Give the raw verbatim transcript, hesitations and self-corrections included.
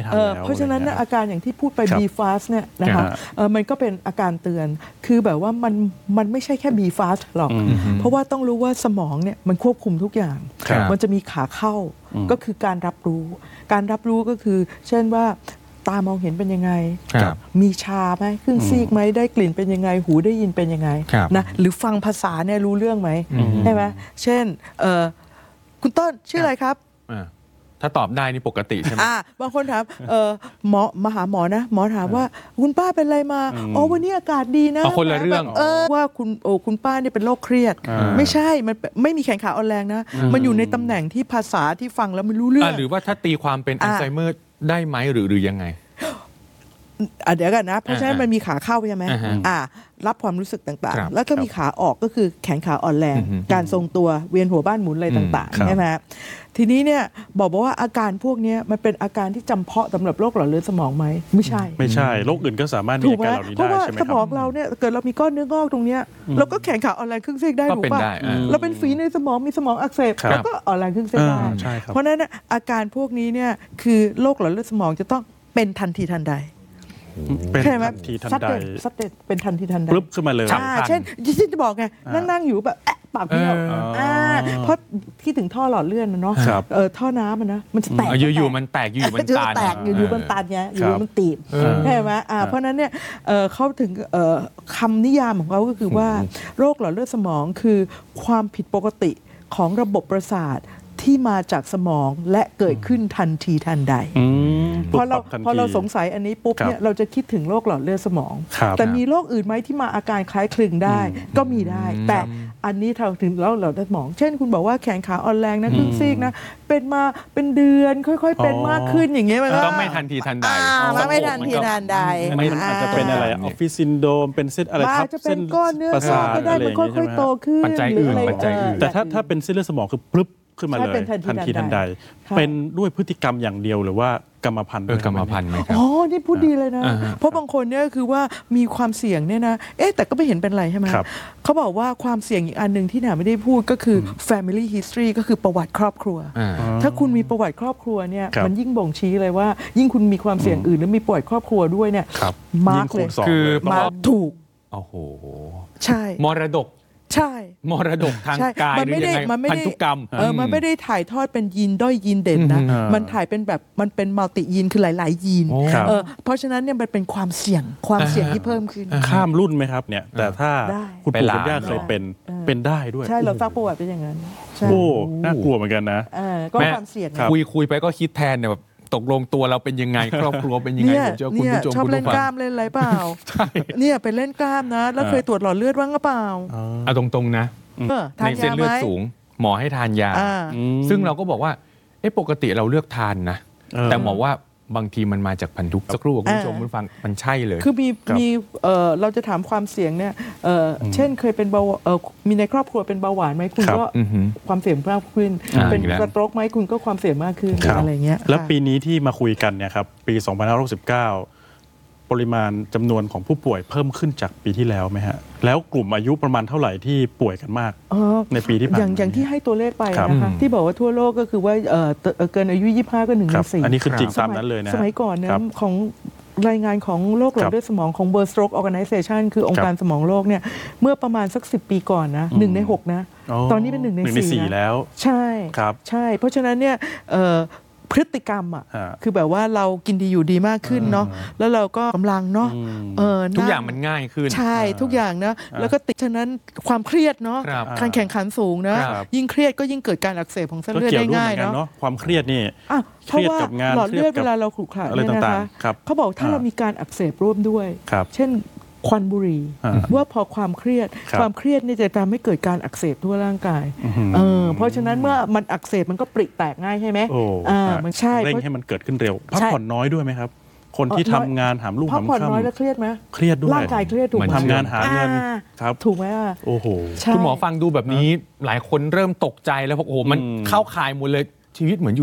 ทันแล้วเพราะฉะนั้นอาการอย่างที่พูดไป B fast เนี่ยนะคะมันก็เป็นอาการเตือนคือแบบว่ามันมันไม่ใช่แค่ B fast หรอกเพราะว่าต้องรู้ว่าสมองเนี่ยมันควบคุมทุกอย่างมันจะมีขาเข้าก็คือการรับรู้การรับรู้ก็คือเช่นว่าตามองเห็นเป็นยังไงมีชาไหมขึ้นซีกไหมได้กลิ่นเป็นยังไงหูได้ยินเป็นยังไงนะหรือฟังภาษาเนี่ยรู้เรื่องไหมใช่ไหมเช่นคุณต้นชื่ออะไรครับถ้าตอบได้นี่ปกติใช่ไหมอ่าบางคนถามเออหมอมาหาหมอนะหมอถามว่าคุณป้าเป็นอะไรมาอ๋อวันนี้อากาศดีนะคนละเรื่องเออว่าคุณโอ้คุณป้าเนี่ยเป็นโรคเครียดไม่ใช่มันไม่มีแขนขาอ่อนแรงนะมันอยู่ในตำแหน่งที่ภาษาที่ฟังแล้วไม่รู้เรื่องหรือว่าถ้าตีความเป็นอัลไซเมอร์ได้ไหมหรือหรือยังไงเดี๋ยวกันนะเพราะฉะนั้นมันมีขาเข้าใช่ไหมอ่ารับความรู้สึกต่างๆแล้วก็มีขาออกก็คือแขนขาอ่อนแรงการทรงตัวเวียนหัวบ้านหมุนอะไรต่างๆใช่ไหมทีนี้เนี่ยบอกว่าอาการพวกนี้มันเป็นอาการที่จำเพาะสำหรับโรคหลอดเลือดสมองไหมไม่ใช่ไม่ใช่โรคอื่นก็สามารถมีอาการเหล่านี้ได้ใช่ไหมครับเพราะว่าสมองเราเนี่ยเกิดเรามีก้อนเนื้องอกตรงเนี้ยเราก็แขนขาอ่อนแรงครึ่งซีกได้ถูกป่ะเราเป็นฝีในสมองมีสมองอักเสบแล้วก็อ่อนแรงครึ่งซีกได้เพราะนั้นอาการพวกนี้เนี่ยคือโรคหลอดเลือดสมองจะต้องเป็นทันทีทันใดเป็นทันทีทันใดซัดเด็ดเป็นทันทีทันใดปึ๊บขึ้นมาเลยเช่นที่จะบอกไงนั่งๆอยู่แบบปากเบี้ยวเพราะที่ถึงท่อหลอดเลือดนะเนาะท่อน้ำมันนะมันจะแตกอยู่ๆมันแตกอยู่ๆมันตันแตกอยู่ๆมันตันไงอยู่ๆมันตีบใช่ไหมเพราะนั้นเนี่ยเขาถึงคำนิยามของเขาก็คือว่าโรคหลอดเลือดสมองคือความผิดปกติของระบบประสาทที่มาจากสมองและเกิดขึ้นทันทีทันใดพอเราพอเราสงสัยอันนี้ปุ๊บเนี่ยเราจะคิดถึงโรคหลอดเลือดสมองแต่มีโรคอื่นไหมที่มาอาการคล้ายคลึงได้ก็มีได้แต่อันนี้เราถึงโรคหลอดเลือดสมองเช่นคุณบอกว่าแขนขาอ่อนแรงนะครึ่งซีกนะเป็นมาเป็นเดือนค่อยๆเป็นมากขึ้นอย่างเงี้ยมันก็ไม่ทันทีทันใดไม่ทันทีทันใดมันอาจจะเป็นอะไรออฟฟิศซินโดรมเป็นเส้นอะไรทับเส้นประสาทอะไรอย่างเงี้ยมันค่อยๆโตขึ้นปัจจัยอื่นปัจจัยอื่นแต่ถ้าถ้าเป็นเส้นเลือดสมองคือปึ๊บขึ้นมาเลยทันทีทันใดเป็นด้วยพฤติกรรมอย่างเดียวหรือว่ากรรมพันธุ์กรรมพันธุ์ไหมครับอ๋อนี่พูดดีเลยนะเพราะบางคนเนี่ยคือว่ามีความเสี่ยงเนี่ยนะเอ๊ะแต่ก็ไม่เห็นเป็นไรใช่ไหมเขาบอกว่าความเสี่ยงอีกอันหนึ่งที่หนาไม่ได้พูดก็คือ family history ก็คือประวัติครอบครัวถ้าคุณมีประวัติครอบครัวเนี่ยมันยิ่งบ่งชี้เลยว่ายิ่งคุณมีความเสี่ยงอื่นหรือมีประวัติครอบครัวด้วยเนี่ยมาร์กเลยคือมาถูกโอ้โหใช่มรดกใช่มรดกทางกายหรือยังไงพันธุกรรมเออมันไม่ได้ถ่ายทอดเป็นยีนด้อยยีนเด่นนะมันถ่ายเป็นแบบมันเป็นมัลติยีนคือหลายๆยีนเออเพราะฉะนั้นเนี่ยมันเป็นความเสี่ยงความเสี่ยงที่เพิ่มขึ้นข้ามรุ่นไหมครับเนี่ยแต่ถ้าคุณปู่คุณย่าเคยเป็นเป็นได้ด้วยใช่เราทราบประวัติเป็นอย่างนั้นโอ้น่ากลัวเหมือนกันนะก็ความเสี่ยงคุยคุยไปก็คิดแทนเนี่ยแบบตกลงตัวเราเป็นยังไงครอบครัวเป็นยังไงผมเจอคุณผู้ชมชอบเล่นกล้ามเล่นอะไรเปล่าเนี่ยไปเล่นกล้ามนะแล้วเคยตรวจหลอดเลือดบ้างหรือเปล่าเอาตรงๆนะในเส้นเลือดสูงหมอให้ทานยาซึ่งเราก็บอกว่าเอ๊ะปกติเราเลือกทานนะแต่หมอว่าบางทีมันมาจากพันธุกรรมสักครู่คุณผู้ชมคุณฟังมันใช่เลยคือมีมีเราจะถามความเสี่ยงเนี่ยเช่นเคยเป็นเบามีในครอบครัวเป็นเบาหวานไหมคุณก็ความเสี่ยงมากขึ้นเป็นสโตรกไหมคุณก็ความเสี่ยงมากขึ้นอะไรเงี้ยแล้วปีนี้ที่มาคุยกันเนี่ยครับปีสองพันห้าร้อยหกสิบเก้าปริมาณจำนวนของผู้ป่วยเพิ่มขึ้นจากปีที่แล้วไหมฮะแล้วกลุ่มอายุประมาณเท่าไหร่ที่ป่วยกันมากในปีที่ผ่านมาอย่างอย่างที่ให้ตัวเลขไปนะคะที่บอกว่าทั่วโลกก็คือว่าเกินอายุยี่สิบห้าก็หนึ่งในสี่อันนี้คือจริงตามนั้นเลยนะสมัยก่อนนะของรายงานของโรคหลอดเลือดสมองของ World Stroke Organization คือองค์การสมองโลกเนี่ยเมื่อประมาณสักสิบปีก่อนนะหนึ่งในหกนะตอนนี้เป็นหนึ่งในสี่แล้วใช่ใช่เพราะฉะนั้นเนี่ยพฤติกรรมอ่ะคือแบบว่าเรากินดีอยู่ดีมากขึ้นเนาะแล้วเราก็กำลังเนาะทุกอย่างมันง่ายขึ้นใช่ทุกอย่างนะแล้วก็ติดฉะนั้นความเครียดเนาะการแข่งขันสูงนะยิ่งเครียดก็ยิ่งเกิดการอักเสบของเส้นเลือดได้ง่ายเนาะความเครียดนี่เพราะว่าหลอดเลือดเวลาเราขรุขระเนี่ยนะคะเขาบอกถ้าเรามีการอักเสบร่วมด้วยเช่นควันบุหรี่ว่าพอความเครียดความเครียดนี่จะทำให้เกิดการอักเสบทั่วร่างกายเพราะฉะนั้นเมื่อมันอักเสบมันก็ปริแตกง่ายใช่ไหมมันใช่เร่งให้มันเกิดขึ้นเร็วพักผ่อนน้อยด้วยไหมครับคนที่ทำงานหามลูกหามค่ำพักผ่อนน้อยแล้วเครียดไหมเครียดด้วยร่างกายเครียดถูกไหมทำงานหาเงินครับถูกไหมอ่ะโอ้โหคุณหมอฟังดูแบบนี้หลายคนเริ่มตกใจแล้วบอกโอ้โหมันเข้าข่ายหมดเลยชีวิตเหมือน